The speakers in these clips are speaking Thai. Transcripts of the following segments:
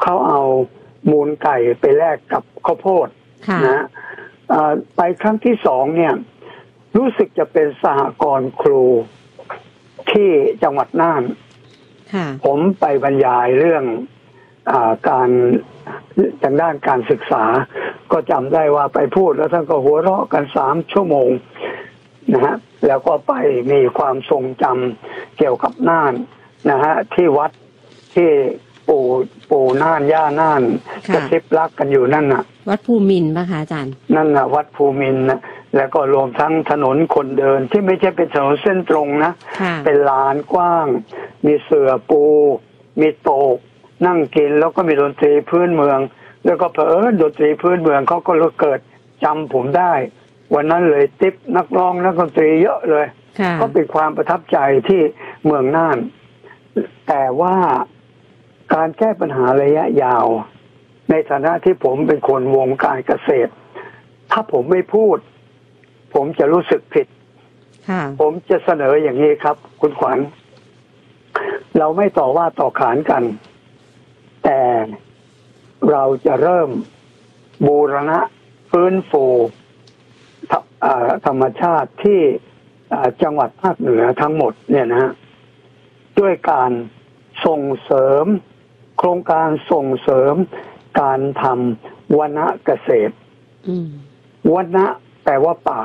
เขาเอามูลไก่ไปแลกกับข้าวโพดนะไปครั้งที่2เนี่ยรู้สึกจะเป็นสหกรณ์ครูที่จังหวัดน่านผมไปบรรยายเรื่องการทางด้านการศึกษาก็จำได้ว่าไปพูดแล้วท่านก็หัวเราะกัน3 ชั่วโมงนะฮะแล้วก็ไปมีความทรงจำเกี่ยวกับน่านนะฮะที่วัดที่ปู่น่านย่าน่านกระซิบรักกันอยู่นั่นน่ะวัดภูมินทร์ป่ะคะอาจารย์นั่นน่ะวัดภูมินทร์นะแล้วก็รวมทั้งถนนคนเดินที่ไม่ใช่เป็นถนนเส้นตรงนะเป็นลานกว้างมีเสื่อปูมีโต๊ะนั่งกินแล้วก็มีดนตรีพื้นเมืองแล้วก็ดนตรีพื้นเมืองเขาก็เกิดจำผมได้วันนั้นเลยติ๊บนักร้องนักดนตรีเยอะเลยก็เป็นความประทับใจที่เมืองน่านแต่ว่าการแก้ปัญหาระยะยาวในฐานะที่ผมเป็นคนวงการเกษตรถ้าผมไม่พูดผมจะรู้สึกผิดผมจะเสนออย่างนี้ครับคุณขวัญเราไม่ต่อว่าต่อขานกันแต่เราจะเริ่มบูรณะฟื้นฟูธรรมชาติที่จังหวัดภาคเหนือทั้งหมดเนี่ยนะด้วยการส่งเสริมโครงการส่งเสริมการทำวณเกษตรวณแปลว่าป่า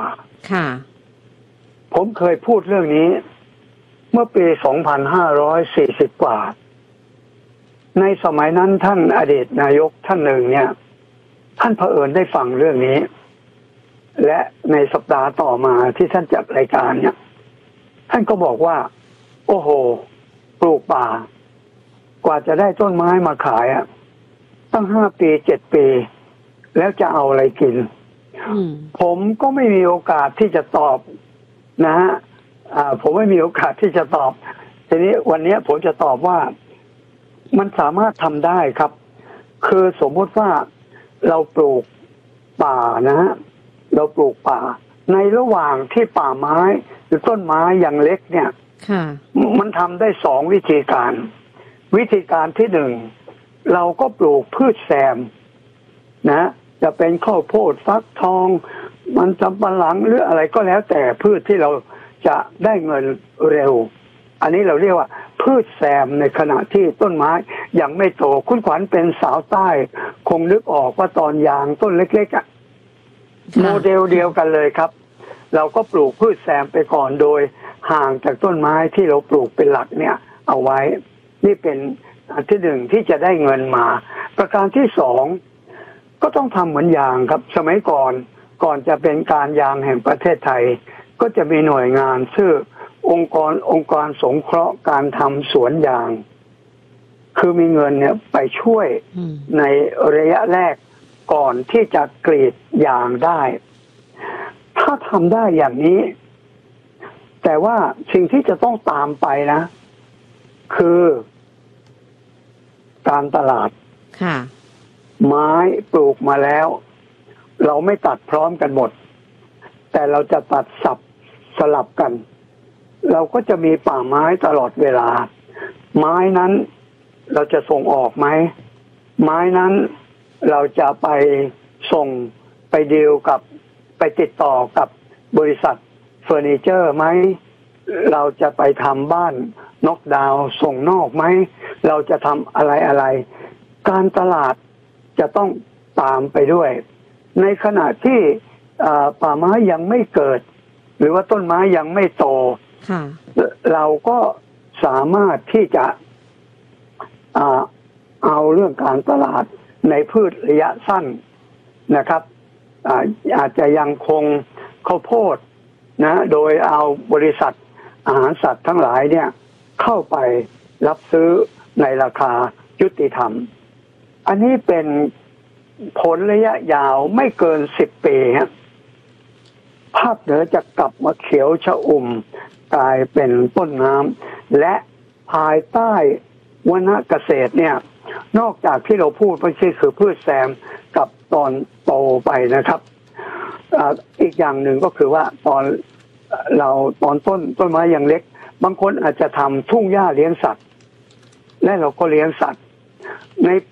ผมเคยพูดเรื่องนี้เมื่อปี 2540 กว่าในสมัยนั้นท่านอดีตนายกท่านหนึ่งเนี่ยท่านเผอิญได้ฟังเรื่องนี้และในสัปดาห์ต่อมาที่ท่านจัดรายการเนี่ยท่านก็บอกว่าโอ้โหปลูกป่ากว่าจะได้ต้นไม้มาขายตั้ง5 ปี 7 ปีแล้วจะเอาอะไรกินผมก็ไม่มีโอกาสที่จะตอบนะฮะผมไม่มีโอกาสที่จะตอบทีนี้วันนี้ผมจะตอบว่ามันสามารถทำได้ครับคือสมมติว่าเราปลูกป่านะฮะเราปลูกป่าในระหว่างที่ป่าไม้หรือต้นไม้อย่างเล็กเนี่ยมันทำได้2 วิธีการวิธีการที่1เราก็ปลูกพืชแซมนะจะเป็นข้าวโพดฟักทองมันสำปะหลังหรืออะไรก็แล้วแต่พืชที่เราจะได้เงินเร็วอันนี้เราเรียกว่าพืชแซมในขณะที่ต้นไม้ยังไม่โตคุณขวัญเป็นสาวใต้คงนึกออกว่าตอนยางต้นเล็กๆโมเดลเดียวกันเลยครับเราก็ปลูกพืชแซมไปก่อนโดยห่างจากต้นไม้ที่เราปลูกเป็นหลักเนี่ยเอาไว้นี่เป็นอันที่1ที่จะได้เงินมาประการที่2ก็ต้องทำเหมือนยางครับสมัยก่อนจะเป็นการยางแห่งประเทศไทยก็จะมีหน่วยงานชื่อองค์กรสงเคราะห์การทำสวนยางคือมีเงินเนี่ยไปช่วยในระยะแรกก่อนที่จะกรีดยางได้ถ้าทำได้อย่างนี้แต่ว่าสิ่งที่จะต้องตามไปนะคือการตลาดไม้ปลูกมาแล้วเราไม่ตัดพร้อมกันหมดแต่เราจะตัดสลับกันเราก็จะมีป่าไม้ตลอดเวลาไม้นั้นเราจะส่งออกไหมไม้นั้นเราจะไปส่งไปดีลกับไปติดต่อกับบริษัทเฟอร์นิเจอร์ไหมเราจะไปทำบ้านน็อกดาวน์ส่งนอกไหมเราจะทำอะไรการตลาดจะต้องตามไปด้วยในขณะที่ป่าไม้ยังไม่เกิดหรือว่าต้นไม้ยังไม่โตเราก็สามารถที่จะเอาเรื่องการตลาดในพืชระยะสั้นนะครับอาจจะยังคงข้าวโพดนะโดยเอาบริษัทอาหารสัตว์ทั้งหลายเนี่ยเข้าไปรับซื้อในราคายุติธรรมอันนี้เป็นผลระยะยาวไม่เกิน10 ปีภาคเหนือจะกลับมาเขียวชอุ่มกลายเป็นต้นน้ำและภายใต้วณเกษตรเนี่ยนอกจากที่เราพูดไม่ใช่คือพืชแซมกับตอนโตไปนะครับอีกอย่างหนึ่งก็คือว่าตอนต้นไม้ยังเล็กบางคนอาจจะทำทุ่งหญ้าเลี้ยงสัตว์และเราก็เลี้ยงสัตว์ใน